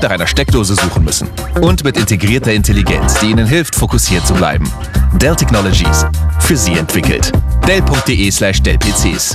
nach einer Steckdose suchen müssen. Und mit integrierter Intelligenz, die Ihnen hilft, fokussiert zu bleiben. Dell Technologies. Für Sie entwickelt. Dell.de/DellPCs.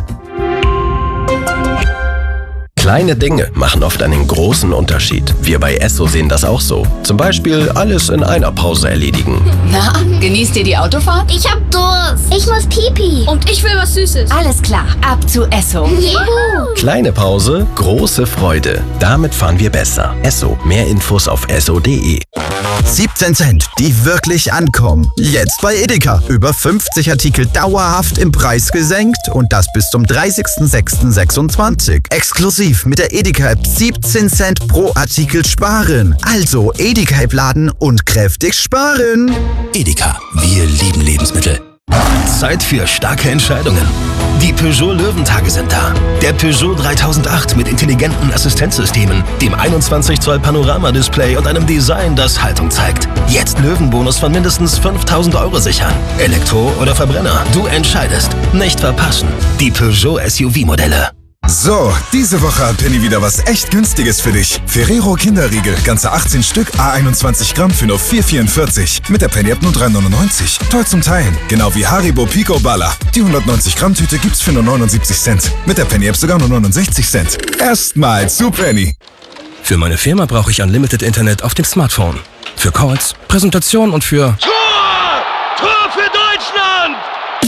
Kleine Dinge machen oft einen großen Unterschied. Wir bei Esso sehen das auch so. Zum Beispiel alles in einer Pause erledigen. Na, genießt ihr die Autofahrt? Ich hab Durst. Ich muss Pipi. Und ich will was Süßes. Alles klar, ab zu Esso. Juhu. Kleine Pause, große Freude. Damit fahren wir besser. Esso. Mehr Infos auf esso.de. 17 Cent, die wirklich ankommen. Jetzt bei Edeka. Über 50 Artikel dauerhaft im Preis gesenkt und das bis zum 30.06.26. Exklusiv mit der Edeka-App 17 Cent pro Artikel sparen. Also Edeka-App laden und kräftig sparen. Edeka, wir lieben Lebensmittel. Zeit für starke Entscheidungen. Die Peugeot Löwentage sind da. Der Peugeot 3008 mit intelligenten Assistenzsystemen, dem 21 Zoll Panoramadisplay und einem Design, das Haltung zeigt. Jetzt Löwenbonus von mindestens 5.000 € sichern. Elektro oder Verbrenner, du entscheidest. Nicht verpassen. Die Peugeot SUV-Modelle. So, diese Woche hat Penny wieder was echt Günstiges für dich. Ferrero Kinderriegel, ganze 18 Stück, A21 Gramm für nur 4,44. Mit der Penny-App nur 3,99. Toll zum Teilen, genau wie Haribo Pico Balla. Die 190 Gramm Tüte gibt's für nur 79 Cent. Mit der Penny-App sogar nur 69 Cent. Erstmal zu Penny. Für meine Firma brauche ich Unlimited Internet auf dem Smartphone. Für Calls, Präsentationen und für... Tor für Deutschland!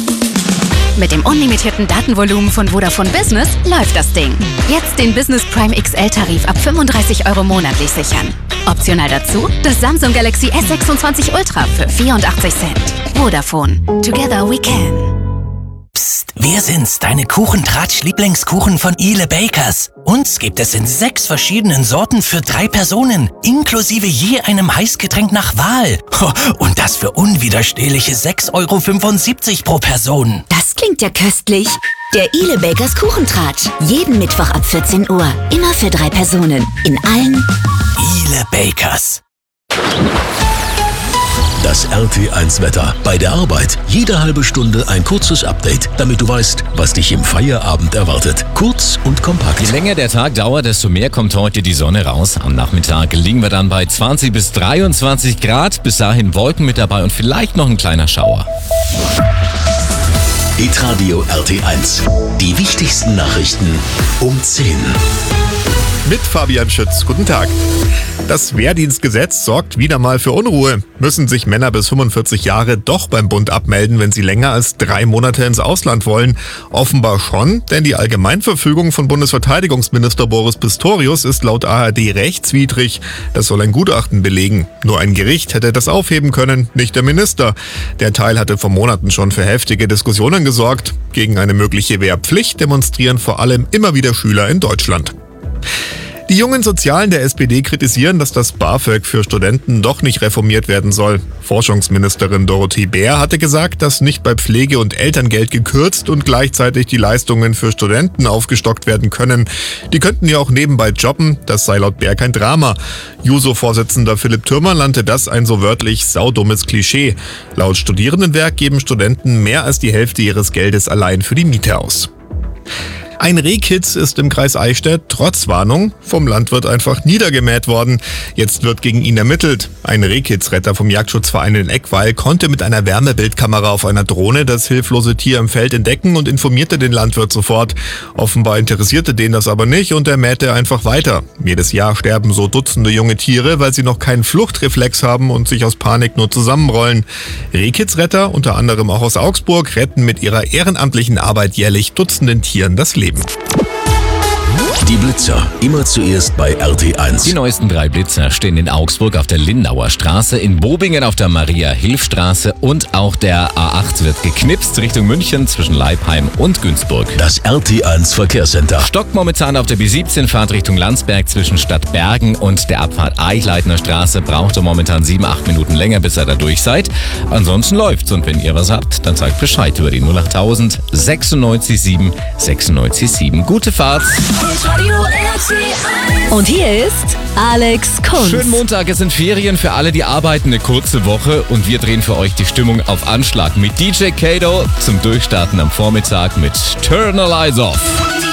Mit dem unlimitierten Datenvolumen von Vodafone Business läuft das Ding. Jetzt den Business Prime XL-Tarif ab 35 € monatlich sichern. Optional dazu das Samsung Galaxy S26 Ultra für 84 Cent. Vodafone. Together we can. Psst, wir sind's, deine Kuchentratsch-Lieblingskuchen von Ile Bakers. Uns gibt es in 6 verschiedenen Sorten für 3 Personen, inklusive je einem Heißgetränk nach Wahl. Und das für unwiderstehliche 6,75 € pro Person. Das klingt ja köstlich. Der Ile Bakers Kuchentratsch. Jeden Mittwoch ab 14 Uhr. Immer für 3 Personen. In allen Ile Bakers. Das RT1-Wetter. Bei der Arbeit jede halbe Stunde ein kurzes Update, damit du weißt, was dich im Feierabend erwartet. Kurz und kompakt. Je länger der Tag dauert, desto mehr kommt heute die Sonne raus. Am Nachmittag liegen wir dann bei 20 bis 23 Grad. Bis dahin Wolken mit dabei und vielleicht noch ein kleiner Schauer. Hitradio RT1. Die wichtigsten Nachrichten um 10. Mit Fabian Schütz. Guten Tag. Das Wehrdienstgesetz sorgt wieder mal für Unruhe. Müssen sich Männer bis 45 Jahre doch beim Bund abmelden, wenn sie länger als 3 Monate ins Ausland wollen? Offenbar schon, denn die Allgemeinverfügung von Bundesverteidigungsminister Boris Pistorius ist laut ARD rechtswidrig. Das soll ein Gutachten belegen. Nur ein Gericht hätte das aufheben können, nicht der Minister. Der Teil hatte vor Monaten schon für heftige Diskussionen gesorgt. Gegen eine mögliche Wehrpflicht demonstrieren vor allem immer wieder Schüler in Deutschland. Die jungen Sozialen der SPD kritisieren, dass das BAföG für Studenten doch nicht reformiert werden soll. Forschungsministerin Dorothee Bär hatte gesagt, dass nicht bei Pflege- und Elterngeld gekürzt und gleichzeitig die Leistungen für Studenten aufgestockt werden können. Die könnten ja auch nebenbei jobben, das sei laut Bär kein Drama. Juso-Vorsitzender Philipp Thürmer nannte das ein so wörtlich saudummes Klischee. Laut Studierendenwerk geben Studenten mehr als die Hälfte ihres Geldes allein für die Miete aus. Ein Rehkitz ist im Kreis Eichstätt trotz Warnung vom Landwirt einfach niedergemäht worden. Jetzt wird gegen ihn ermittelt. Ein Rehkitzretter vom Jagdschutzverein in Eckweil konnte mit einer Wärmebildkamera auf einer Drohne das hilflose Tier im Feld entdecken und informierte den Landwirt sofort. Offenbar interessierte den das aber nicht und er mähte einfach weiter. Jedes Jahr sterben so Dutzende junge Tiere, weil sie noch keinen Fluchtreflex haben und sich aus Panik nur zusammenrollen. Rehkitzretter, unter anderem auch aus Augsburg, retten mit ihrer ehrenamtlichen Arbeit jährlich Dutzenden Tieren das Leben. Die Blitzer, immer zuerst bei RT1. Die neuesten 3 Blitzer stehen in Augsburg auf der Lindauer Straße, in Bobingen auf der Maria-Hilf-Straße und auch der A8 wird geknipst Richtung München zwischen Leipheim und Günzburg. Das RT1 Verkehrscenter. Stockt momentan auf der B17 Fahrt Richtung Landsberg zwischen Stadtbergen und der Abfahrt Eichleitner Straße. Braucht ihr momentan 7-8 Minuten länger, bis ihr da durch seid. Ansonsten läuft's und wenn ihr was habt, dann sagt Bescheid über die 08000 96 7 96 7. Gute Fahrt! Und hier ist Alex Kunz. Schönen Montag, es sind Ferien für alle, die arbeiten, eine kurze Woche und wir drehen für euch die Stimmung auf Anschlag mit DJ Kato zum Durchstarten am Vormittag mit Turn the Lights Off.